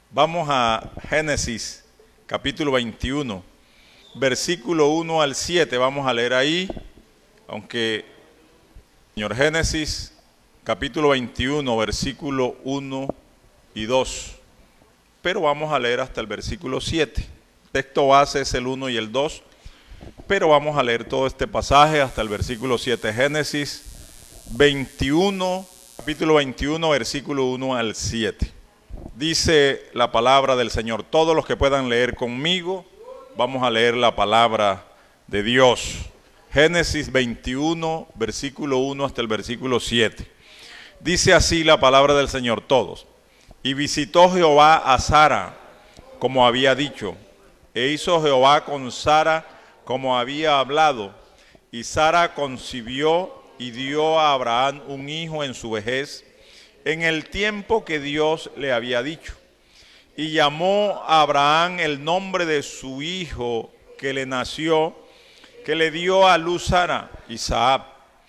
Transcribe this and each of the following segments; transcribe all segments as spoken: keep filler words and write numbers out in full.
Vamos a Génesis, capítulo veintiuno, versículo uno al siete. Vamos a leer ahí, aunque, señor, Génesis, capítulo veintiuno, versículo uno y dos. Pero vamos a leer hasta el versículo siete. El texto base es el uno y el dos, pero vamos a leer todo este pasaje hasta el versículo siete. Génesis veintiuno, capítulo veintiuno, versículo uno al siete. Dice la palabra del Señor. Todos los que puedan leer conmigo, vamos a leer la palabra de Dios. Génesis veintiuno, versículo uno hasta el versículo siete. Dice así la palabra del Señor, todos. Y visitó Jehová a Sara, como había dicho, e hizo Jehová con Sara como había hablado. Y Sara concibió y dio a Abraham un hijo en su vejez, en el tiempo que Dios le había dicho. Y llamó a Abraham el nombre de su hijo que le nació, que le dio a luz Sara, Isaac.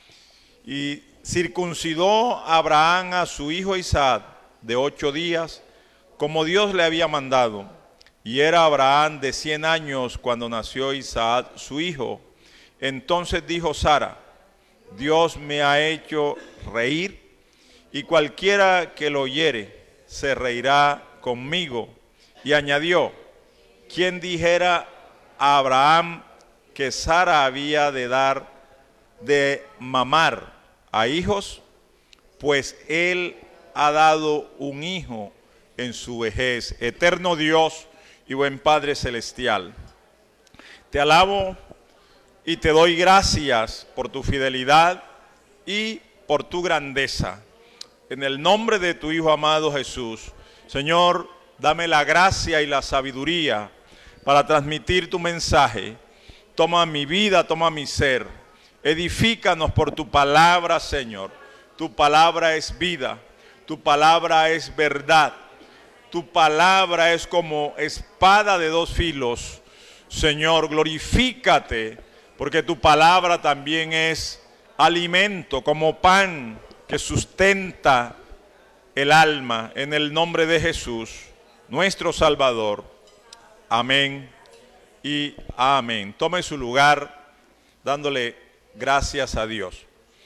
Y circuncidó a Abraham a su hijo Isaac de ocho días, como Dios le había mandado. Y era Abraham de cien años cuando nació Isaac su hijo. Entonces dijo Sara: Dios me ha hecho reír, y cualquiera que lo oyere se reirá conmigo. Y añadió: ¿quién dijera a Abraham que Sara había de dar de mamar a hijos? Pues él ha dado un hijo en su vejez. Eterno Dios y buen Padre celestial, te alabo y te doy gracias por tu fidelidad y por tu grandeza. En el nombre de tu Hijo amado Jesús, Señor, dame la gracia y la sabiduría para transmitir tu mensaje. Toma mi vida, toma mi ser. Edifícanos por tu palabra, Señor. Tu palabra es vida, tu palabra es verdad. Tu palabra es como espada de dos filos. Señor, glorifícate, porque tu palabra también es alimento, como pan que sustenta el alma, en el nombre de Jesús, nuestro Salvador. Amén y amén. Tome su lugar dándole gracias a Dios.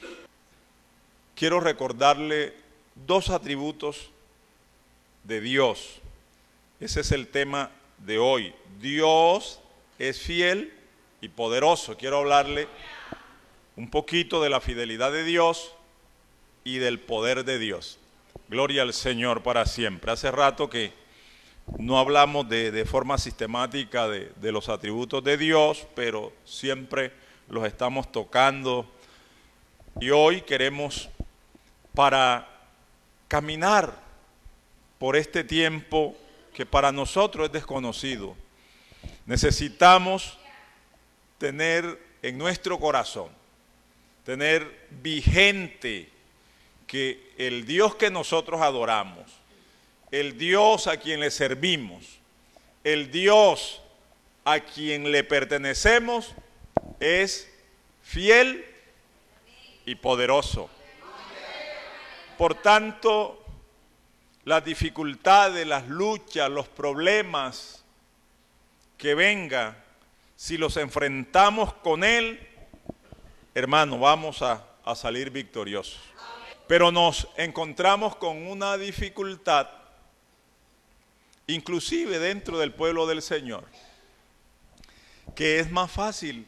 Quiero recordarle dos atributos de Dios. Ese es el tema de hoy. Dios es fiel y poderoso. Quiero hablarle un poquito de la fidelidad de Dios y del poder de Dios. Gloria al Señor para siempre. Hace rato que no hablamos de, de forma sistemática de, de los atributos de Dios, pero siempre los estamos tocando. Y hoy queremos, para caminar por este tiempo que para nosotros es desconocido, necesitamos tener en nuestro corazón, tener vigente que el Dios que nosotros adoramos, el Dios a quien le servimos, el Dios a quien le pertenecemos, es fiel y poderoso. Por tanto, las dificultades, las luchas, los problemas que vengan, si los enfrentamos con Él, hermano, vamos a, a salir victoriosos. Pero nos encontramos con una dificultad, inclusive dentro del pueblo del Señor, que es más fácil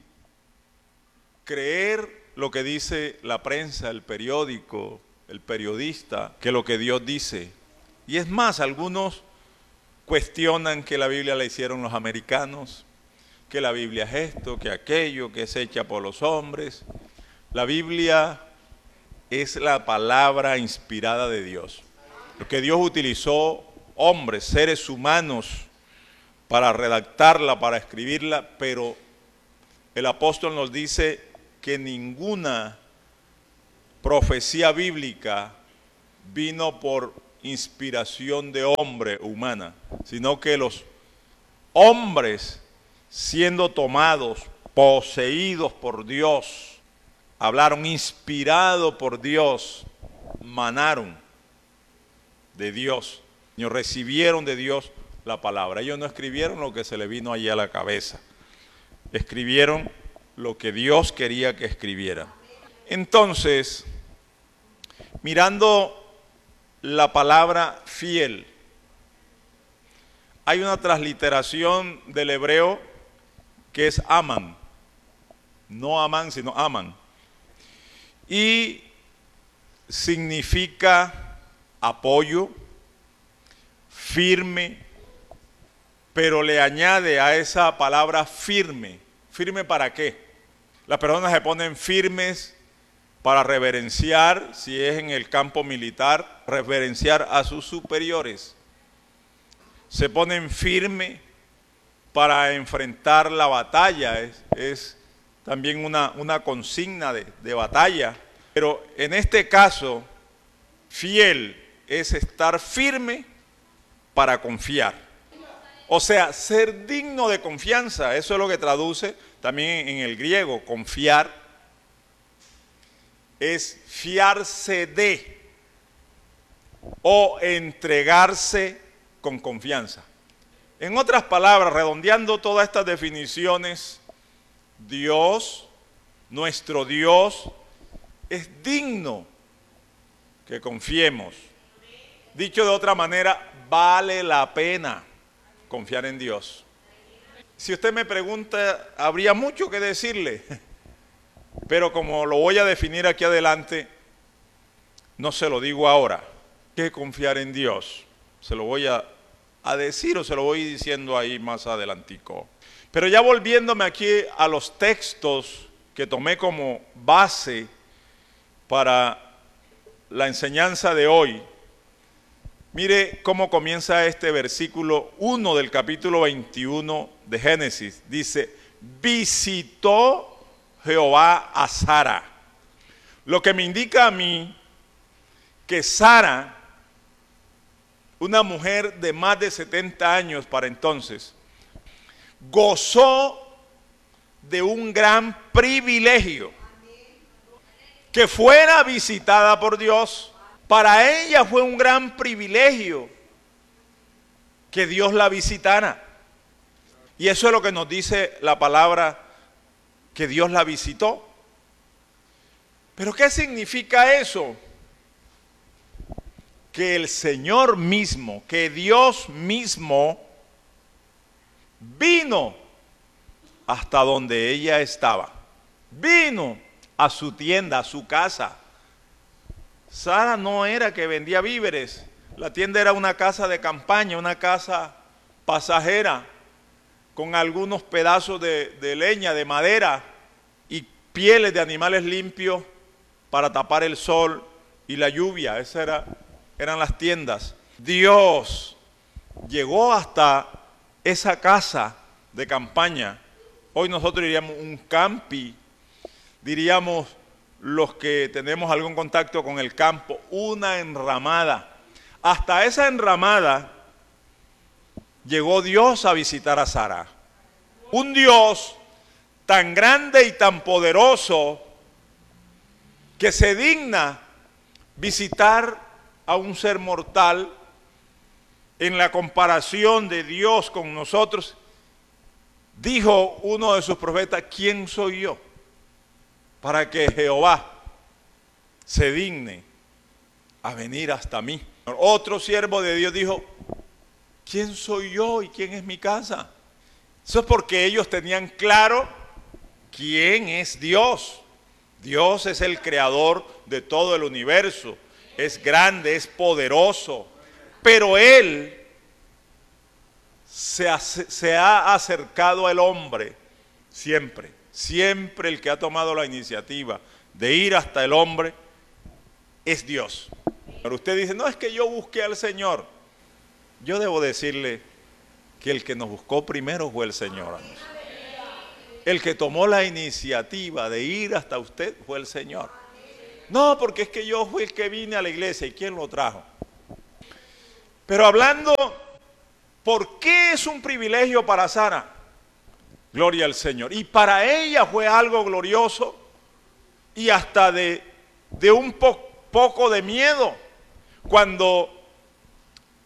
creer lo que dice la prensa, el periódico, el periodista, que lo que Dios dice. Y es más, algunos cuestionan que la Biblia la hicieron los americanos, que la Biblia es esto, que aquello, que es hecha por los hombres. La Biblia es la palabra inspirada de Dios. Lo que Dios utilizó hombres, seres humanos, para redactarla, para escribirla, pero el apóstol nos dice que ninguna profecía bíblica vino por inspiración de hombre humana, sino que los hombres, siendo tomados, poseídos por Dios, hablaron inspirado por Dios, manaron de Dios. Ellos recibieron de Dios la palabra. Ellos no escribieron lo que se les vino allí a la cabeza. Escribieron lo que Dios quería que escribieran. Entonces, mirando la palabra fiel, hay una transliteración del hebreo que es aman. No aman, sino aman. Y significa apoyo, firme, pero le añade a esa palabra firme. ¿Firme para qué? Las personas se ponen firmes para reverenciar, si es en el campo militar, reverenciar a sus superiores. Se ponen firmes para enfrentar la batalla, es, es también una, una consigna de, de batalla. Pero en este caso, fiel es estar firme para confiar. O sea, ser digno de confianza, eso es lo que traduce también en el griego, confiar, es fiarse de o entregarse con confianza. En otras palabras, redondeando todas estas definiciones, Dios, nuestro Dios, es digno que confiemos. Dicho de otra manera, vale la pena confiar en Dios. Si usted me pregunta, habría mucho que decirle, pero como lo voy a definir aquí adelante, no se lo digo ahora. ¿Qué confiar en Dios? Se lo voy a, a decir o se lo voy diciendo ahí más adelantico. Pero ya volviéndome aquí a los textos que tomé como base para la enseñanza de hoy, mire cómo comienza este versículo uno del capítulo veintiuno de Génesis. Dice, visitó Jehová a Sara. Lo que me indica a mí que Sara, una mujer de más de setenta años para entonces, gozó de un gran privilegio, que fuera visitada por Dios. Para ella fue un gran privilegio que Dios la visitara. Y eso es lo que nos dice la palabra, que Dios la visitó. ¿Pero qué significa eso? Que el Señor mismo, que Dios mismo vino hasta donde ella estaba. Vino a su tienda, a su casa. Sara no era que vendía víveres. La tienda era una casa de campaña, una casa pasajera, con algunos pedazos de, de leña, de madera y pieles de animales limpios para tapar el sol y la lluvia. Esas era, eran las tiendas. Dios llegó hasta esa casa de campaña. Hoy nosotros diríamos un campi, diríamos los que tenemos algún contacto con el campo, una enramada. Hasta esa enramada llegó Dios a visitar a Sara. Un Dios tan grande y tan poderoso que se digna visitar a un ser mortal. En la comparación de Dios con nosotros, dijo uno de sus profetas, ¿quién soy yo para que Jehová se digne a venir hasta mí? Otro siervo de Dios dijo, ¿quién soy yo y quién es mi casa? Eso es porque ellos tenían claro quién es Dios. Dios es el creador de todo el universo, es grande, es poderoso, pero Él se ha, se ha acercado al hombre siempre, siempre el que ha tomado la iniciativa de ir hasta el hombre es Dios. Pero usted dice, no, es que yo busqué al Señor. Yo debo decirle que el que nos buscó primero fue el Señor. El que tomó la iniciativa de ir hasta usted fue el Señor. No, porque es que yo fui el que vine a la iglesia. ¿Y quién lo trajo? Pero hablando, ¿por qué es un privilegio para Sara? Gloria al Señor. Y para ella fue algo glorioso y hasta de, de un po poco de miedo. Cuando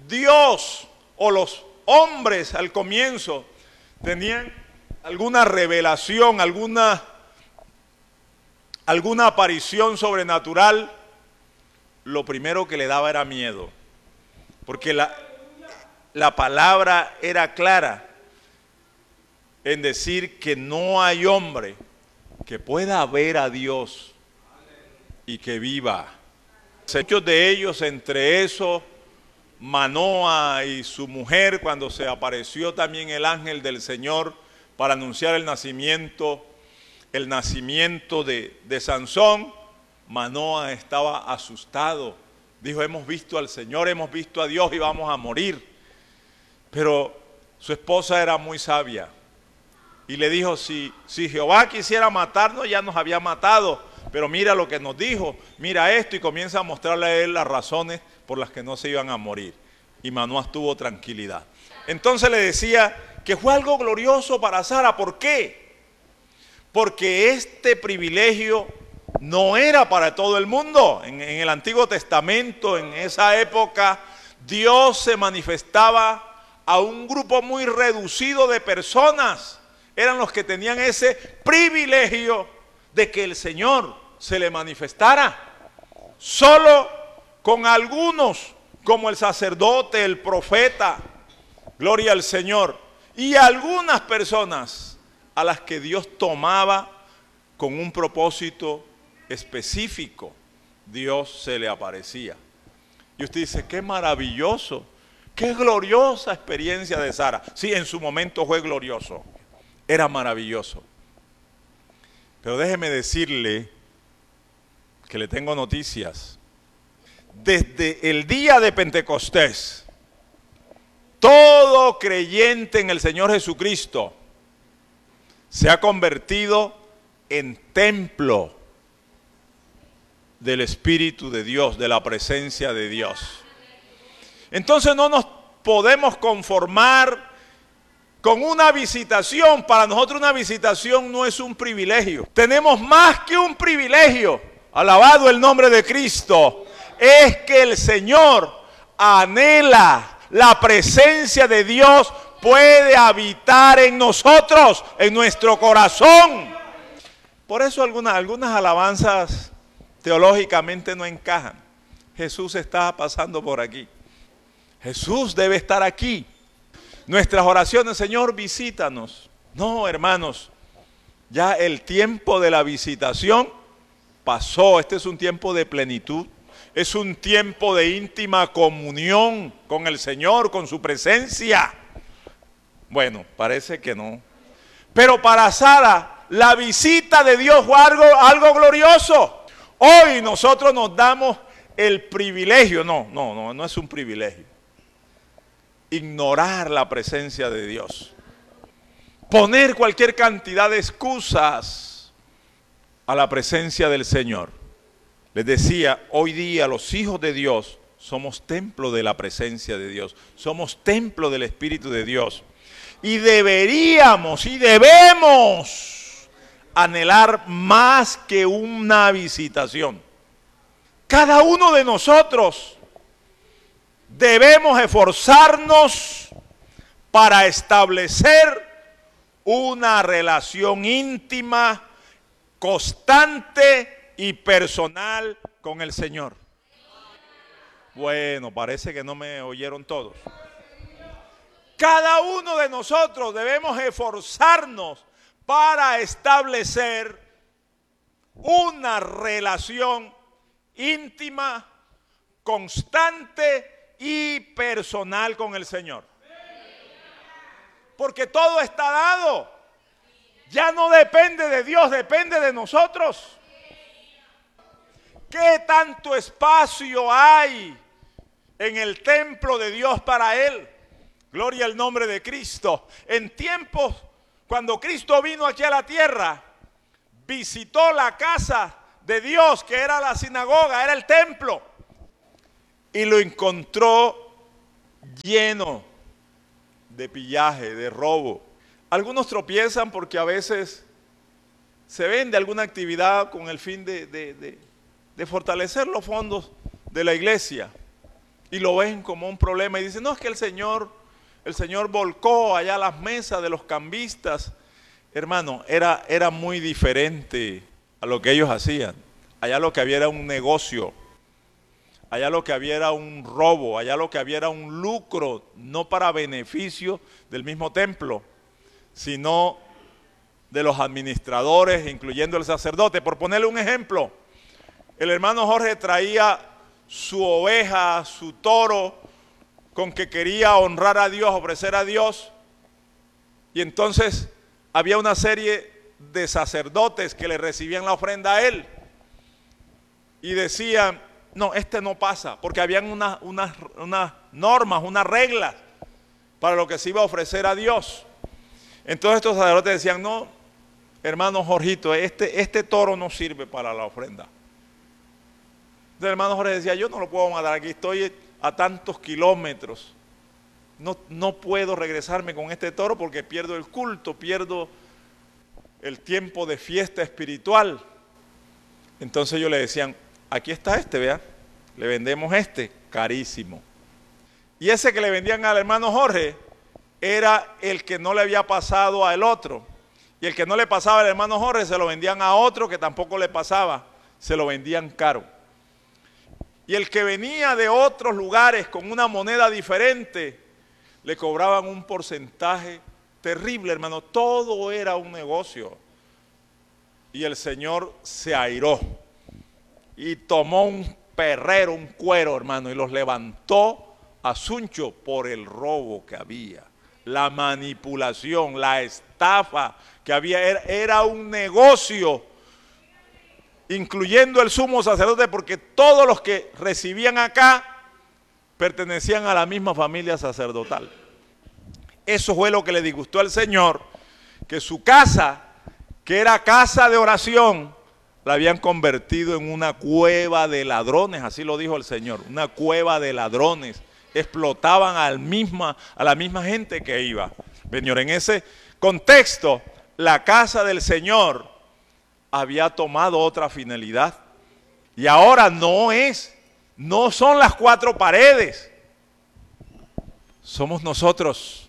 Dios o los hombres al comienzo tenían alguna revelación, alguna, alguna aparición sobrenatural, lo primero que le daba era miedo, porque la, la palabra era clara en decir que no hay hombre que pueda ver a Dios y que viva. Muchos de ellos, entre eso, Manoa y su mujer, cuando se apareció también el ángel del Señor para anunciar el nacimiento, el nacimiento de, de Sansón, Manoa estaba asustado. Dijo, hemos visto al Señor, hemos visto a Dios y vamos a morir. Pero su esposa era muy sabia y le dijo, si, si Jehová quisiera matarnos, ya nos había matado. Pero mira lo que nos dijo, mira esto, y comienza a mostrarle a él las razones por las que no se iban a morir. Y Manoa tuvo tranquilidad. Entonces le decía que fue algo glorioso para Sara. ¿Por qué? Porque este privilegio no era para todo el mundo. En, en el Antiguo Testamento, en esa época, Dios se manifestaba a un grupo muy reducido de personas. Eran los que tenían ese privilegio de que el Señor se le manifestara. Solo con algunos, como el sacerdote, el profeta, gloria al Señor, y algunas personas a las que Dios tomaba con un propósito específico, Dios se le aparecía. Y usted dice, qué maravilloso, qué gloriosa experiencia de Sara. Sí, en su momento fue glorioso, era maravilloso. Pero déjeme decirle que le tengo noticias. Desde el día de Pentecostés, todo creyente en el Señor Jesucristo se ha convertido en templo del Espíritu de Dios, de la presencia de Dios. Entonces no nos podemos conformar con una visitación. Para nosotros una visitación no es un privilegio. Tenemos más que un privilegio. Alabado el nombre de Cristo. Es que el Señor anhela la presencia de Dios, puede habitar en nosotros, en nuestro corazón. Por eso algunas, algunas alabanzas teológicamente no encajan. Jesús está pasando por aquí. Jesús debe estar aquí. Nuestras oraciones, Señor, visítanos. No, hermanos, ya el tiempo de la visitación pasó. Este es un tiempo de plenitud. Es un tiempo de íntima comunión con el Señor, con su presencia. Bueno, parece que no. Pero para Sara, la visita de Dios fue algo, algo glorioso. Hoy nosotros nos damos el privilegio, no, no, no, no es un privilegio. Ignorar la presencia de Dios. Poner cualquier cantidad de excusas a la presencia del Señor. Les decía, hoy día los hijos de Dios somos templo de la presencia de Dios. Somos templo del Espíritu de Dios. Y deberíamos y debemos anhelar más que una visitación. Cada uno de nosotros debemos esforzarnos para establecer una relación íntima, constante y personal con el Señor. Bueno, parece que no me oyeron todos. Cada uno de nosotros debemos esforzarnos para establecer una relación íntima, constante y personal con el Señor. Porque todo está dado. Ya no depende de Dios, depende de nosotros. ¿Qué tanto espacio hay en el templo de Dios para Él? Gloria al nombre de Cristo. En tiempos, cuando Cristo vino aquí a la tierra, visitó la casa de Dios, que era la sinagoga, era el templo, y lo encontró lleno de pillaje, de robo. Algunos tropiezan porque a veces se vende alguna actividad con el fin de, de, de, de fortalecer los fondos de la iglesia. y lo ven como un problema y dicen, no, es que el Señor, el Señor volcó allá las mesas de los cambistas. Hermano, era, era muy diferente a lo que ellos hacían. Allá lo que había era un negocio, allá lo que había era un robo, allá lo que había era un lucro, no para beneficio del mismo templo, sino de los administradores, incluyendo el sacerdote. Por ponerle un ejemplo, el hermano Jorge traía su oveja, su toro, con que quería honrar a Dios, ofrecer a Dios, y entonces había una serie de sacerdotes que le recibían la ofrenda a él, y decían, no, este no pasa, porque habían unas, unas, unas normas, unas reglas para lo que se iba a ofrecer a Dios. Entonces estos sacerdotes decían, no, hermano Jorgito, este, este toro no sirve para la ofrenda. Entonces el hermano Jorge decía, yo no lo puedo matar, aquí estoy a tantos kilómetros, no, no puedo regresarme con este toro porque pierdo el culto, pierdo el tiempo de fiesta espiritual. Entonces ellos le decían, aquí está este, vea, le vendemos este, carísimo. Y ese que le vendían al hermano Jorge era el que no le había pasado al otro. Y el que no le pasaba al hermano Jorge se lo vendían a otro que tampoco le pasaba, se lo vendían caro. Y el que venía de otros lugares con una moneda diferente, le cobraban un porcentaje terrible, hermano. Todo era un negocio. Y el Señor se airó y tomó un perrero, un cuero, hermano, y los levantó a Suncho por el robo que había, la manipulación, la estafa que había. Era, era un negocio, incluyendo el sumo sacerdote, porque todos los que recibían acá pertenecían a la misma familia sacerdotal. Eso fue lo que le disgustó al Señor, que su casa, que era casa de oración, la habían convertido en una cueva de ladrones, así lo dijo el Señor, una cueva de ladrones. Explotaban al misma, a la misma gente que iba. Señor, en ese contexto, la casa del Señor había tomado otra finalidad. Y ahora no es, no son las cuatro paredes, somos nosotros.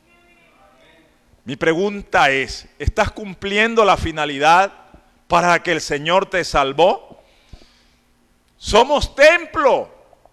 Mi pregunta es, ¿estás cumpliendo la finalidad para que el Señor te salvó? Somos templo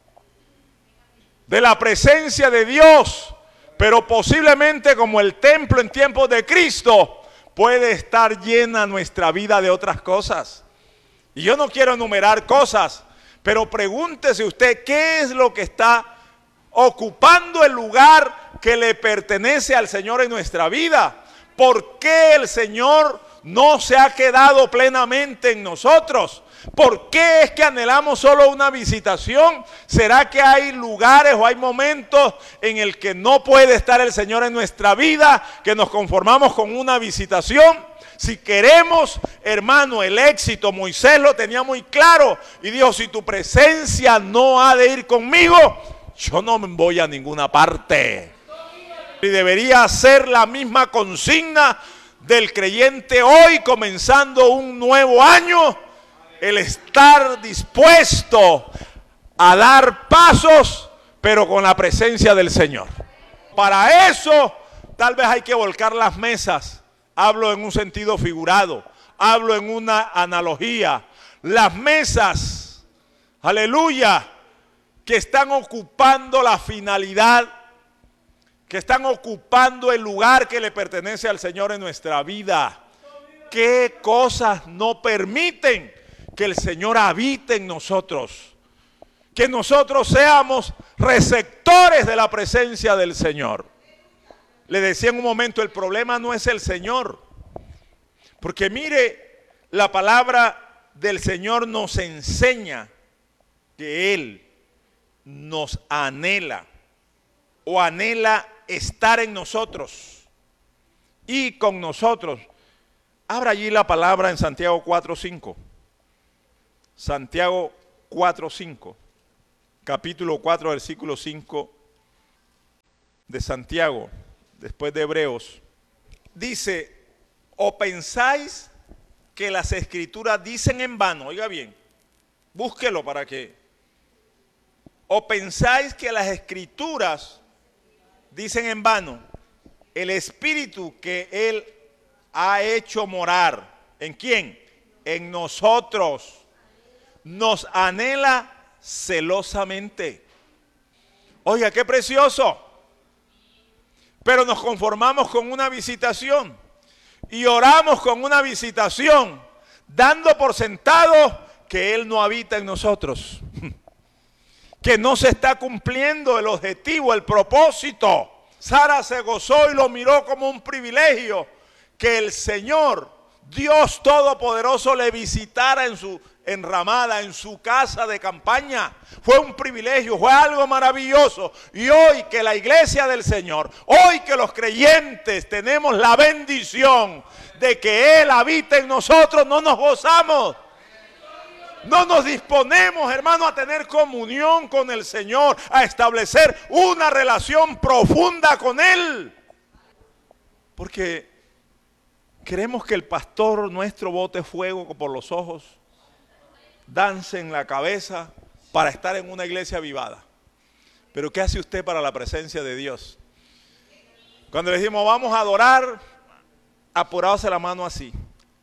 de la presencia de Dios, pero posiblemente como el templo en tiempos de Cristo, puede estar llena nuestra vida de otras cosas. Y yo no quiero enumerar cosas, pero pregúntese usted, ¿qué es lo que está ocupando el lugar que le pertenece al Señor en nuestra vida? ¿Por qué el Señor no se ha quedado plenamente en nosotros? ¿Por qué es que anhelamos solo una visitación? ¿Será que hay lugares o hay momentos en el que no puede estar el Señor en nuestra vida, que nos conformamos con una visitación? Si queremos, hermano, el éxito, Moisés lo tenía muy claro y dijo, si tu presencia no ha de ir conmigo, yo no me voy a ninguna parte. Y debería ser la misma consigna del creyente hoy, comenzando un nuevo año, el estar dispuesto a dar pasos, pero con la presencia del Señor. Para eso, tal vez hay que volcar las mesas. Hablo en un sentido figurado, hablo en una analogía. Las mesas, aleluya, que están ocupando la finalidad, que están ocupando el lugar que le pertenece al Señor en nuestra vida. ¿Qué cosas no permiten que el Señor habite en nosotros? Que nosotros seamos receptores de la presencia del Señor. Le decía en un momento, el problema no es el Señor. Porque mire, la palabra del Señor nos enseña que Él nos anhela o anhela estar en nosotros y con nosotros. Abra allí la palabra en Santiago cuatro cinco. Santiago cuatro cinco. Capítulo cuatro, versículo cinco de Santiago, después de Hebreos. Dice, ¿o pensáis que las escrituras dicen en vano? Oiga bien, búsquelo para que. ¿O pensáis que las Escrituras dicen en vano? El Espíritu que Él ha hecho morar, ¿en quién? En nosotros. Nos anhela celosamente. Oiga, qué precioso. Pero nos conformamos con una visitación y oramos con una visitación, dando por sentado que Él no habita en nosotros, que no se está cumpliendo el objetivo, el propósito. Sara se gozó y lo miró como un privilegio que el Señor, Dios Todopoderoso, le visitara en su enramada, en su casa de campaña. Fue un privilegio, fue algo maravilloso. Y hoy que la iglesia del Señor, hoy que los creyentes tenemos la bendición de que Él habita en nosotros, no nos gozamos. No nos disponemos, hermano, a tener comunión con el Señor, a establecer una relación profunda con Él. Porque queremos que el pastor nuestro bote fuego por los ojos, dance en la cabeza para estar en una iglesia avivada. Pero ¿qué hace usted para la presencia de Dios? Cuando le decimos vamos a adorar, apurados la mano así.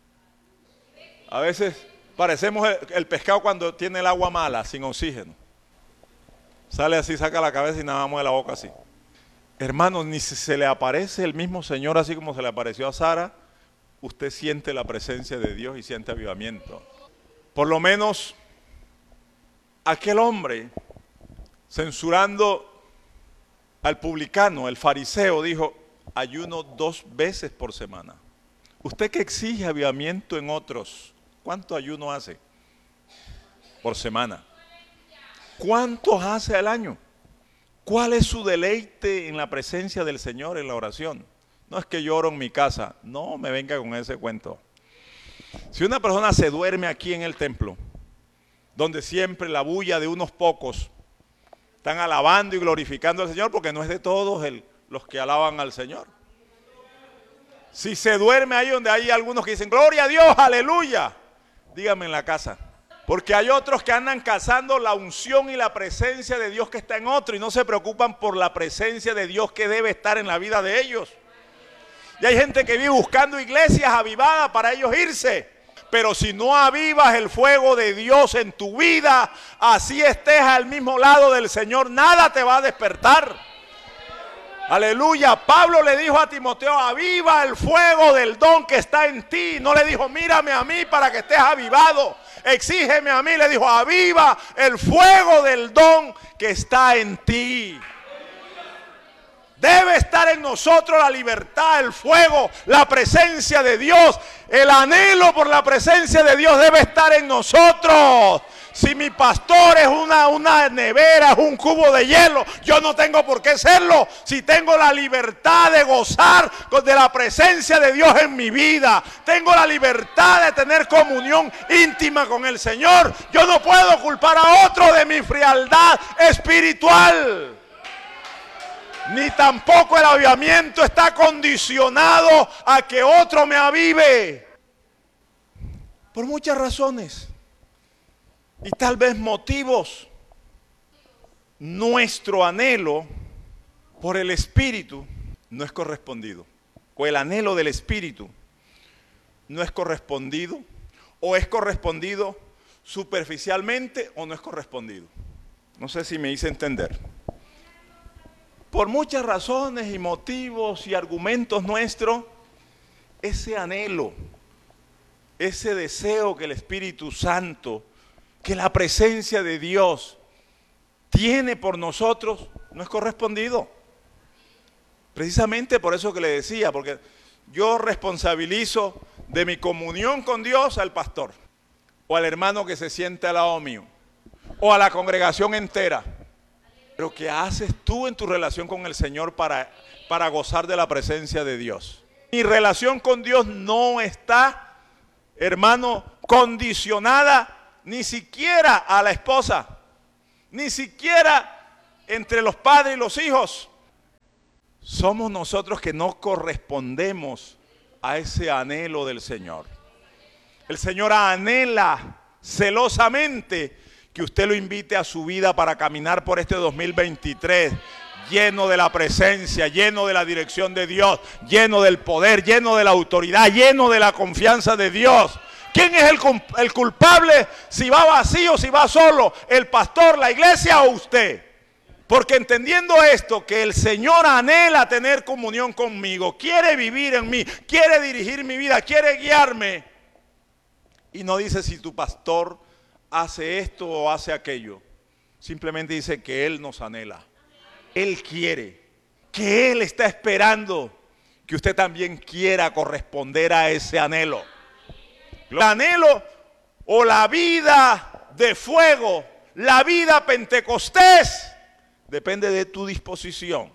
A veces parecemos el, el pescado cuando tiene el agua mala, sin oxígeno. Sale así, saca la cabeza y nada más mueve la boca así. Hermanos, ni si se le aparece el mismo Señor así como se le apareció a Sara, usted siente la presencia de Dios y siente avivamiento. Por lo menos aquel hombre, censurando al publicano, el fariseo, dijo, ayuno dos veces por semana. Usted que exige avivamiento en otros, ¿cuánto ayuno hace por semana? ¿Cuántos hace al año? ¿Cuál es su deleite en la presencia del Señor, en la oración? No es que yo oro en mi casa, no me venga con ese cuento. Si una persona se duerme aquí en el templo, donde siempre la bulla de unos pocos están alabando y glorificando al Señor, porque no es de todos el, los que alaban al Señor. Si se duerme ahí donde hay algunos que dicen, gloria a Dios, aleluya, dígame en la casa. Porque hay otros que andan cazando la unción y la presencia de Dios que está en otro y no se preocupan por la presencia de Dios que debe estar en la vida de ellos. Y hay gente que vive buscando iglesias avivadas para ellos irse. Pero si no avivas el fuego de Dios en tu vida, así estés al mismo lado del Señor, nada te va a despertar. Aleluya. Pablo le dijo a Timoteo, aviva el fuego del don que está en ti. No le dijo, mírame a mí para que estés avivado. Exígeme a mí. Le dijo, aviva el fuego del don que está en ti. Debe estar en nosotros la libertad, el fuego, la presencia de Dios. El anhelo por la presencia de Dios debe estar en nosotros. Si mi pastor es una, una nevera, es un cubo de hielo, yo no tengo por qué serlo. Si tengo la libertad de gozar de la presencia de Dios en mi vida, tengo la libertad de tener comunión íntima con el Señor, yo no puedo culpar a otro de mi frialdad espiritual. Ni tampoco el avivamiento está condicionado a que otro me avive. Por muchas razones. Y tal vez motivos. Nuestro anhelo por el Espíritu no es correspondido. O el anhelo del Espíritu no es correspondido. O es correspondido superficialmente o no es correspondido. No sé si me hice entender. Por muchas razones y motivos y argumentos nuestros, ese anhelo, ese deseo que el Espíritu Santo, que la presencia de Dios tiene por nosotros, no es correspondido. Precisamente por eso que le decía, porque yo responsabilizo de mi comunión con Dios al pastor, o al hermano que se siente al lado mío, o a la congregación entera. Pero ¿qué haces tú en tu relación con el Señor para, para gozar de la presencia de Dios? Mi relación con Dios no está, hermano, condicionada ni siquiera a la esposa, ni siquiera entre los padres y los hijos. Somos nosotros que no correspondemos a ese anhelo del Señor. El Señor anhela celosamente que usted lo invite a su vida para caminar por este dos mil veintitrés, lleno de la presencia, lleno de la dirección de Dios, lleno del poder, lleno de la autoridad, lleno de la confianza de Dios. ¿Quién es el, el culpable si va vacío, si va solo? ¿El pastor, la iglesia o usted? Porque entendiendo esto, que el Señor anhela tener comunión conmigo, quiere vivir en mí, quiere dirigir mi vida, quiere guiarme. Y no dice si tu pastor hace esto o hace aquello. Simplemente dice que Él nos anhela. Él quiere, que Él está esperando que usted también quiera corresponder a ese anhelo. El anhelo o la vida de fuego, la vida pentecostés, depende de tu disposición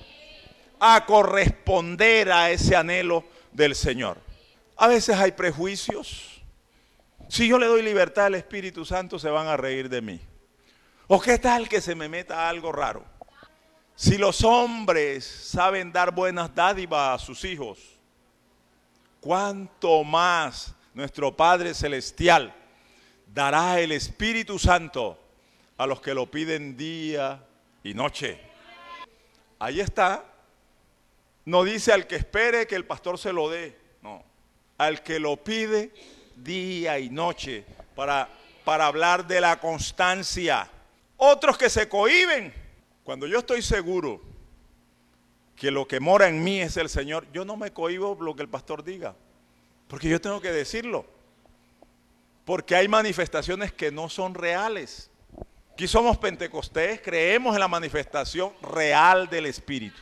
a corresponder a ese anhelo del Señor. A veces hay prejuicios. Si yo le doy libertad al Espíritu Santo, se van a reír de mí. ¿O qué tal que se me meta algo raro? Si los hombres saben dar buenas dádivas a sus hijos, ¿cuánto más nuestro Padre Celestial dará el Espíritu Santo a los que lo piden día y noche? Ahí está. No dice al que espere que el pastor se lo dé. No. Al que lo pide día y noche, para, para hablar de la constancia. Otros que se cohíben. Cuando yo estoy seguro que lo que mora en mí es el Señor, yo no me cohíbo lo que el pastor diga, porque yo tengo que decirlo. Porque hay manifestaciones que no son reales. Aquí somos pentecostés, creemos en la manifestación real del Espíritu.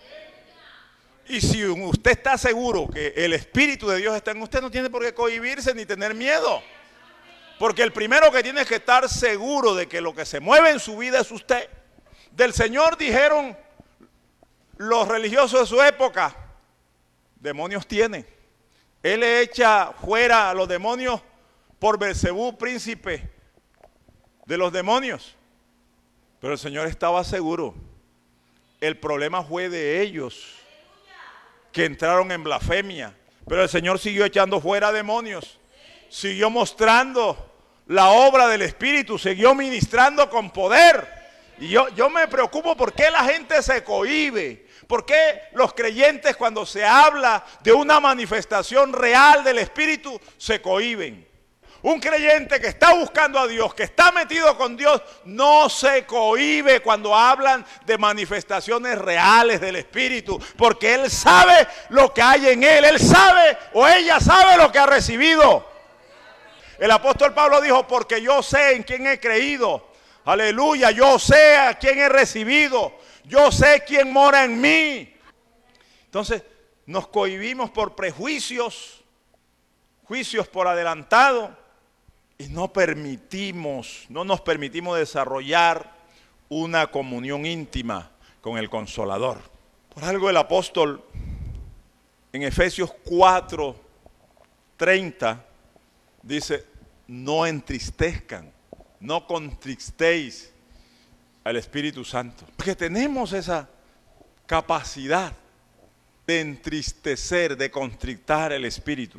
Y si usted está seguro que el Espíritu de Dios está en usted, no tiene por qué cohibirse ni tener miedo. Porque el primero que tiene que estar seguro de que lo que se mueve en su vida es usted. Del Señor dijeron los religiosos de su época: demonios tiene. Él le echa fuera a los demonios por Beelzebú, príncipe de los demonios. Pero el Señor estaba seguro. El problema fue de ellos, que entraron en blasfemia. Pero el Señor siguió echando fuera demonios. Siguió mostrando la obra del Espíritu. Siguió ministrando con poder. Y yo, yo me preocupo por qué la gente se cohíbe. ¿Por qué los creyentes, cuando se habla de una manifestación real del Espíritu, se cohíben? Un creyente que está buscando a Dios, que está metido con Dios, no se cohíbe cuando hablan de manifestaciones reales del Espíritu, porque él sabe lo que hay en él, él sabe o ella sabe lo que ha recibido. El apóstol Pablo dijo: porque yo sé en quién he creído, aleluya, yo sé a quién he recibido, yo sé quién mora en mí. Entonces nos cohibimos por prejuicios, juicios por adelantado. Y no permitimos, no nos permitimos desarrollar una comunión íntima con el Consolador. Por algo el apóstol en Efesios cuatro, treinta dice: no entristezcan, no contristéis al Espíritu Santo. Porque tenemos esa capacidad de entristecer, de contrictar el Espíritu.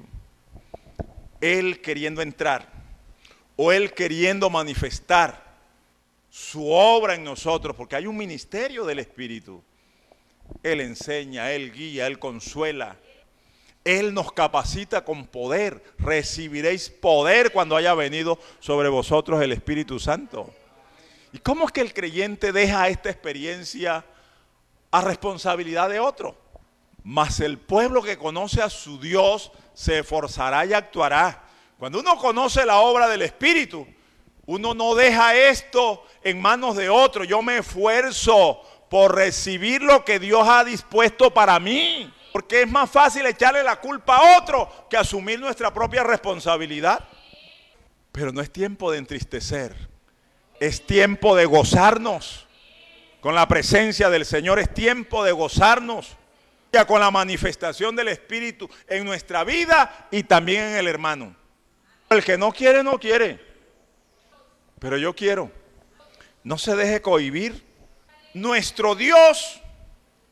Él queriendo entrar, o Él queriendo manifestar su obra en nosotros, porque hay un ministerio del Espíritu. Él enseña, Él guía, Él consuela. Él nos capacita con poder. Recibiréis poder cuando haya venido sobre vosotros el Espíritu Santo. ¿Y cómo es que el creyente deja esta experiencia a responsabilidad de otro? Mas el pueblo que conoce a su Dios se esforzará y actuará. Cuando uno conoce la obra del Espíritu, uno no deja esto en manos de otro. Yo me esfuerzo por recibir lo que Dios ha dispuesto para mí. Porque es más fácil echarle la culpa a otro que asumir nuestra propia responsabilidad. Pero no es tiempo de entristecer. Es tiempo de gozarnos con la presencia del Señor. Es tiempo de gozarnos con la manifestación del Espíritu en nuestra vida y también en el hermano. El que no quiere, no quiere. Pero yo quiero. No se deje cohibir. Nuestro Dios